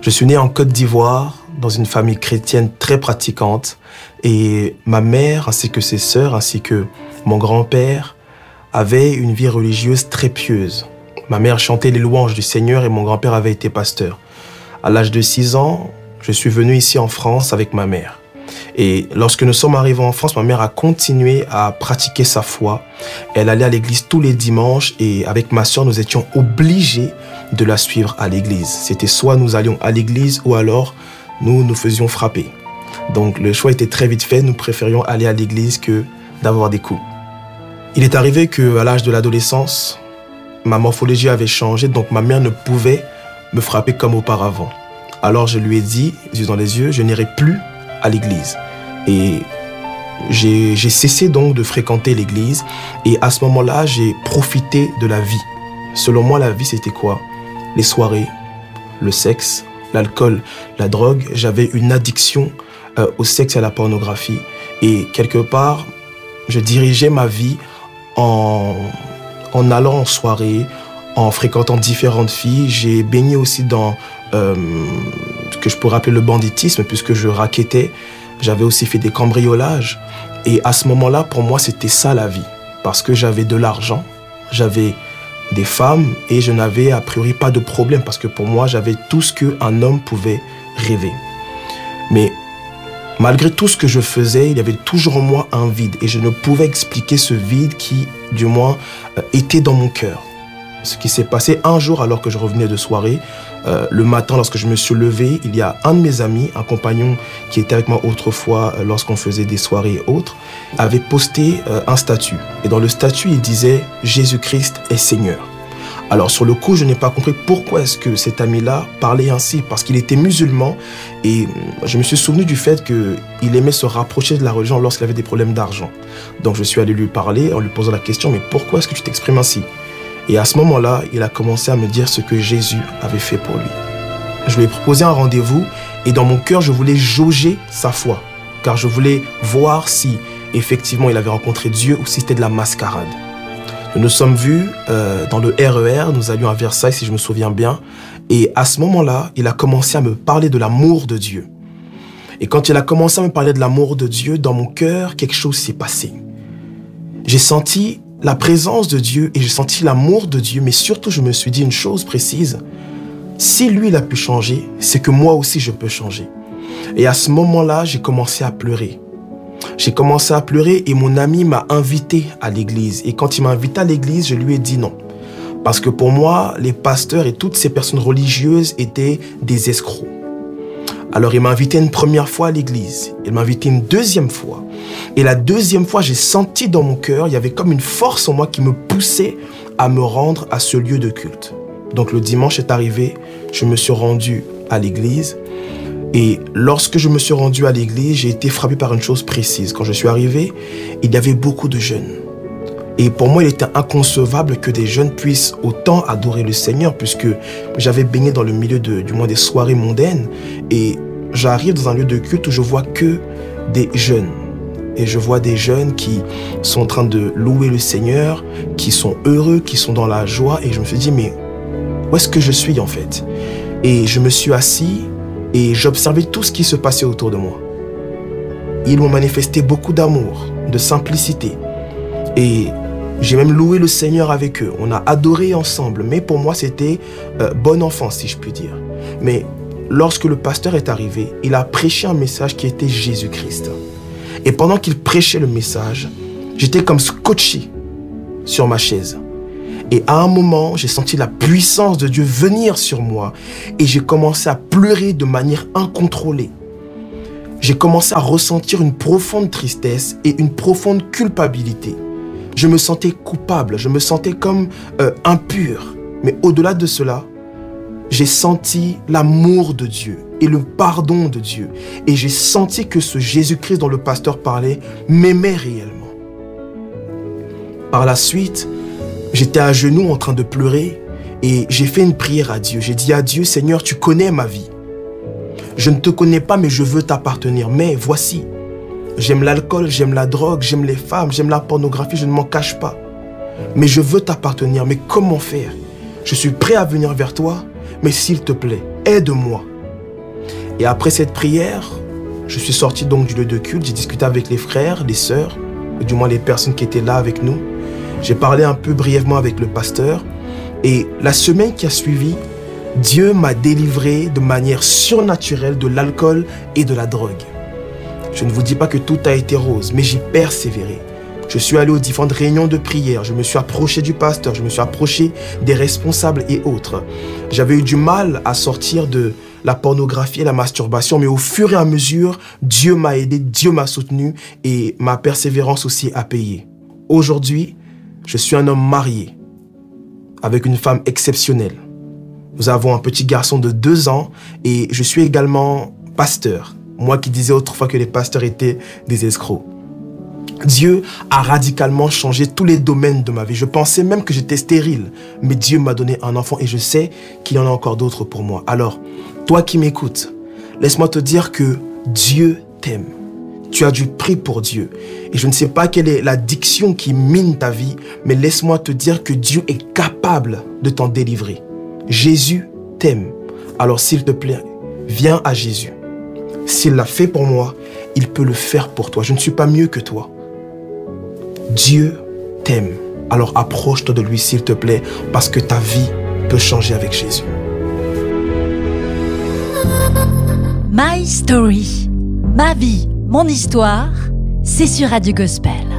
Je suis né en Côte d'Ivoire, dans une famille chrétienne très pratiquante. Et ma mère, ainsi que ses sœurs, ainsi que mon grand-père, avaient une vie religieuse très pieuse. Ma mère chantait les louanges du Seigneur et mon grand-père avait été pasteur. À l'âge de 6 ans, je suis venu ici en France avec ma mère. Et lorsque nous sommes arrivés en France, ma mère a continué à pratiquer sa foi. Elle allait à l'église tous les dimanches et avec ma soeur, nous étions obligés de la suivre à l'église. C'était soit nous allions à l'église ou alors nous nous faisions frapper. Donc le choix était très vite fait, nous préférions aller à l'église que d'avoir des coups. Il est arrivé qu'à l'âge de l'adolescence, ma morphologie avait changé, donc ma mère ne pouvait me frapper comme auparavant. Alors je lui ai dit, les yeux dans les yeux, je n'irai plus à l'église. Et j'ai cessé donc de fréquenter l'église et à ce moment-là, j'ai profité de la vie. Selon moi, la vie, c'était quoi? Les soirées, le sexe, l'alcool, la drogue. J'avais une addiction au sexe et à la pornographie. Et quelque part, je dirigeais ma vie en allant en soirée, en fréquentant différentes filles. J'ai baigné aussi dans ce que je pourrais appeler le banditisme, puisque je rackettais. J'avais aussi fait des cambriolages. Et à ce moment-là, pour moi, c'était ça la vie. Parce que j'avais de l'argent, j'avais des femmes et je n'avais a priori pas de problème. Parce que pour moi, j'avais tout ce qu'un homme pouvait rêver. Mais malgré tout ce que je faisais, il y avait toujours en moi un vide. Et je ne pouvais expliquer ce vide qui, du moins, était dans mon cœur. Ce qui s'est passé un jour alors que je revenais de soirée, le matin lorsque je me suis levé, il y a un de mes amis, un compagnon qui était avec moi autrefois lorsqu'on faisait des soirées et autres, avait posté un statut. Et dans le statut, il disait « Jésus-Christ est Seigneur ». Alors sur le coup, je n'ai pas compris pourquoi est-ce que cet ami-là parlait ainsi, parce qu'il était musulman et je me suis souvenu du fait qu'il aimait se rapprocher de la religion lorsqu'il avait des problèmes d'argent. Donc je suis allé lui parler en lui posant la question « Mais pourquoi est-ce que tu t'exprimes ainsi ?» Et à ce moment-là, il a commencé à me dire ce que Jésus avait fait pour lui. Je lui ai proposé un rendez-vous et dans mon cœur, je voulais jauger sa foi, car je voulais voir si effectivement il avait rencontré Dieu ou si c'était de la mascarade. Nous nous sommes vus dans le RER, nous allions à Versailles si je me souviens bien, et à ce moment-là, il a commencé à me parler de l'amour de Dieu. Et quand il a commencé à me parler de l'amour de Dieu, dans mon cœur, quelque chose s'est passé. J'ai senti la présence de Dieu et j'ai senti l'amour de Dieu, mais surtout je me suis dit une chose précise, si lui il a pu changer, c'est que moi aussi je peux changer. Et à ce moment-là, j'ai commencé à pleurer. J'ai commencé à pleurer et mon ami m'a invité à l'église. Et quand il m'a invité à l'église, je lui ai dit non. Parce que pour moi, les pasteurs et toutes ces personnes religieuses étaient des escrocs. Alors il m'a invité une première fois à l'église, il m'a invité une deuxième fois. Et la deuxième fois, j'ai senti dans mon cœur, il y avait comme une force en moi qui me poussait à me rendre à ce lieu de culte. Donc le dimanche est arrivé, je me suis rendu à l'église. Et lorsque je me suis rendu à l'église, j'ai été frappé par une chose précise. Quand je suis arrivé, il y avait beaucoup de jeunes. Et pour moi, il était inconcevable que des jeunes puissent autant adorer le Seigneur, puisque j'avais baigné dans le milieu du moins des soirées mondaines. Et j'arrive dans un lieu de culte où je vois que des jeunes. Et je vois des jeunes qui sont en train de louer le Seigneur, qui sont heureux, qui sont dans la joie. Et je me suis dit, mais où est-ce que je suis en fait? Et je me suis assis et j'observais tout ce qui se passait autour de moi. Ils m'ont manifesté beaucoup d'amour, de simplicité. Et j'ai même loué le Seigneur avec eux. On a adoré ensemble. Mais pour moi, c'était bon enfant, si je puis dire. Mais lorsque le pasteur est arrivé, il a prêché un message qui était Jésus-Christ. Et pendant qu'il prêchait le message, j'étais comme scotché sur ma chaise. Et à un moment, j'ai senti la puissance de Dieu venir sur moi. Et j'ai commencé à pleurer de manière incontrôlée. J'ai commencé à ressentir une profonde tristesse et une profonde culpabilité. Je me sentais coupable, je me sentais comme impur. Mais au-delà de cela, j'ai senti l'amour de Dieu et le pardon de Dieu. Et j'ai senti que ce Jésus-Christ dont le pasteur parlait m'aimait réellement. Par la suite, j'étais à genoux en train de pleurer et j'ai fait une prière à Dieu. J'ai dit à Dieu, Seigneur, tu connais ma vie. Je ne te connais pas, mais je veux t'appartenir. Mais voici, j'aime l'alcool, j'aime la drogue, j'aime les femmes, j'aime la pornographie, je ne m'en cache pas. Mais je veux t'appartenir. Mais comment faire? Je suis prêt à venir vers toi, mais s'il te plaît, aide-moi. Et après cette prière, je suis sorti donc du lieu de culte, j'ai discuté avec les frères, les sœurs, ou du moins les personnes qui étaient là avec nous. J'ai parlé un peu brièvement avec le pasteur. Et la semaine qui a suivi, Dieu m'a délivré de manière surnaturelle de l'alcool et de la drogue. Je ne vous dis pas que tout a été rose, mais j'ai persévéré. Je suis allé aux différentes réunions de prière, je me suis approché du pasteur, je me suis approché des responsables et autres. J'avais eu du mal à sortir de la pornographie et la masturbation, mais au fur et à mesure, Dieu m'a aidé, Dieu m'a soutenu et ma persévérance aussi a payé. Aujourd'hui, je suis un homme marié avec une femme exceptionnelle. Nous avons un petit garçon de 2 ans et je suis également pasteur. Moi qui disais autrefois que les pasteurs étaient des escrocs. Dieu a radicalement changé tous les domaines de ma vie. Je pensais même que j'étais stérile, mais Dieu m'a donné un enfant et je sais qu'il y en a encore d'autres pour moi. Alors, toi qui m'écoutes, laisse-moi te dire que Dieu t'aime. Tu as du prix pour Dieu. Et je ne sais pas quelle est l'addiction qui mine ta vie, mais laisse-moi te dire que Dieu est capable de t'en délivrer. Jésus t'aime. Alors s'il te plaît, viens à Jésus. S'il l'a fait pour moi, il peut le faire pour toi. Je ne suis pas mieux que toi. Dieu t'aime. Alors approche-toi de lui s'il te plaît, parce que ta vie peut changer avec Jésus. My Story. Ma vie, mon histoire, c'est sur Radio Gospel.